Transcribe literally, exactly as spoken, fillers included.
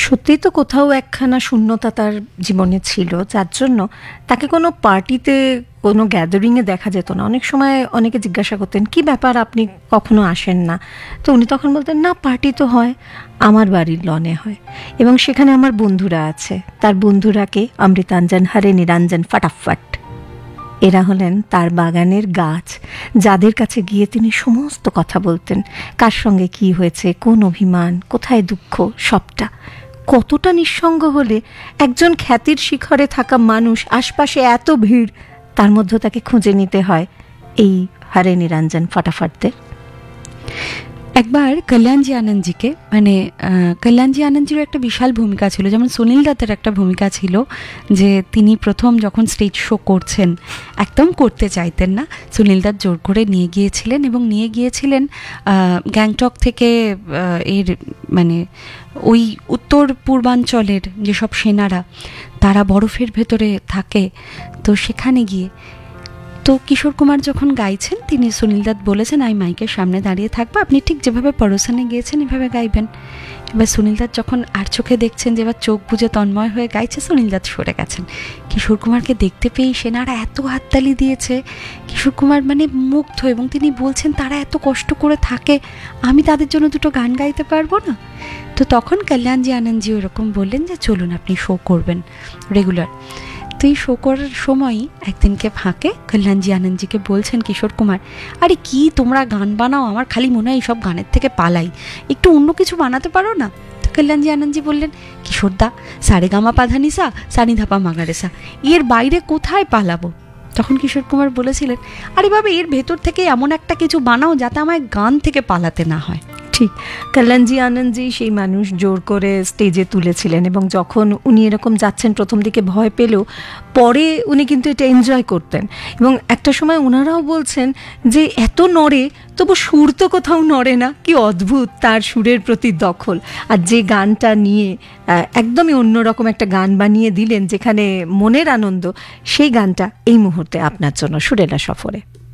সত্যিই তো কোথাও একখানা শূন্যতা তার জীবনে ছিল, যার জন্য তাকে কোনো পার্টিতে, কোনো গ্যাদারিংয়ে দেখা যেত না। অনেক সময় অনেকে জিজ্ঞাসা করতেন, কি ব্যাপার আপনি কখনো আসেন না? তো উনি তখন বলতেন, না পার্টি তো হয়, আমার বাড়ির লনে হয়, এবং সেখানে আমার বন্ধুরা আছে। তার বন্ধুরাকে অমৃতাঞ্জন, হরে নিরঞ্জন, ফটাফট, এরা হলেন তার বাগানের গাছ, যাদের কাছে গিয়ে তিনি সমস্ত কথা বলতেন। কার সঙ্গে কি হয়েছে, কোন অভিমান, কোথায় দুঃখ, সবটা। কতটা নিঃসঙ্গ হলে একজন খ্যাতির শিখরে থাকা মানুষ, আশপাশে এত ভিড়, তার মধ্যে তাকে খুঁজে নিতে হয় এই হরে নিরঞ্জন ফটাফটদের। একবার কল্যাণজি আনন্দজিকে, মানে কল্যাণজি আনন্দজিরও একটা বিশাল ভূমিকা ছিল, যেমন সুনীল দত্তের একটা ভূমিকা ছিল, যে তিনি প্রথম যখন স্টেজ শো করছেন, একদম করতে চাইতেন না, সুনীল দত্ত জোর করে নিয়ে গিয়েছিলেন, এবং নিয়ে গিয়েছিলেন গ্যাংটক থেকে, এর মানে ওই উত্তর পূর্বাঞ্চলের যেসব সেনারা তারা বরফের ভেতরে থাকে, তো সেখানে গিয়ে তো কিশোর কুমার যখন গাইছেন, তিনি সুনীল দত্ত বলেছেন, আমি মাইকের সামনে দাঁড়িয়ে থাকবো, আপনি ঠিক যেভাবে পরশানে গিয়েছেন এভাবে গাইবেন। এবার সুনীল দত্ত যখন আর চোখে দেখছেন যে এবার চোখ বুজে তন্ময় হয়ে গাইছে, সুনীল দত্ত সরে গেছেন। কিশোর কুমারকে দেখতে পেয়ে সেনারা এত হাততালি দিয়েছে, কিশোর কুমার মানে মুগ্ধ, এবং তিনি বলছেন তারা এত কষ্ট করে থাকে, আমি তাদের জন্য দুটো গান গাইতে পারবো না? তো তখন কল্যাণজি আনন্দজি ওরকম বললেন যে চলুন আপনি শো করবেন রেগুলার। তো এই শো করার সময়ই একদিনকে ফাঁকে কল্যাণজি আনন্দজিকে বলছেন কিশোর কুমার, আরে কি তোমরা গান বানাও, আমার খালি মনে হয় এইসব গানের থেকে পালাই, একটু অন্য কিছু বানাতে পারো না? তো কল্যাণজি আনন্দজি বললেন, কিশোরদা, সারে গামা পাধানিসা সানি ধাপা মাগারেসা, এর বাইরে কোথায় পালাবো? তখন কিশোর কুমার বলেছিলেন, আরে বাবা, এর ভেতর থেকে এমন একটা কিছু বানাও যাতে আমায় গান থেকে পালাতে না হয়। ঠিক, কল্যাণজি আনন্দজি সেই মানুষ জোর করে স্টেজে তুলেছিলেন, এবং যখন উনি এরকম যাচ্ছেন প্রথম দিকে ভয় পেলেও পরে উনি কিন্তু এটা এনজয় করতেন। এবং একটা সময় ওনারাও বলছেন যে এত নড়ে তবু সুর তো কোথাও নড়ে না, কি অদ্ভুত তার সুরের প্রতি দখল। আর যে গানটা নিয়ে একদমই অন্যরকম একটা গান বানিয়ে দিলেন যেখানে মনের আনন্দ, সেই গানটা এই মুহূর্তে আপনার জন্য সুরেলা সফরে।